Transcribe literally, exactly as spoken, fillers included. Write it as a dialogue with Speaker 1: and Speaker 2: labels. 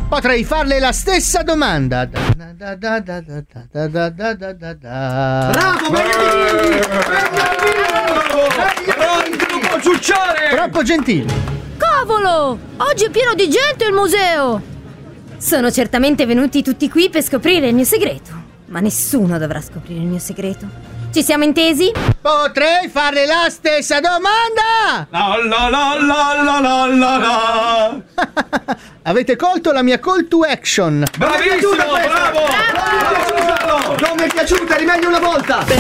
Speaker 1: Potrei farle la stessa domanda. Da, da, da, da, da, da, da, da, da, da, da.
Speaker 2: Bravo, non può ciucciare!
Speaker 1: Troppo gentile.
Speaker 3: Cavolo! Oggi è pieno di gente il museo! Sono certamente venuti tutti qui per scoprire il mio segreto, ma nessuno dovrà scoprire il mio segreto. Ci siamo intesi?
Speaker 1: Potrei farle la stessa domanda!
Speaker 2: La la la la la la la.
Speaker 1: Avete colto la mia call to action.
Speaker 2: Bravissimo, bravo!
Speaker 4: Non mi è piaciuta, rimedi una volta!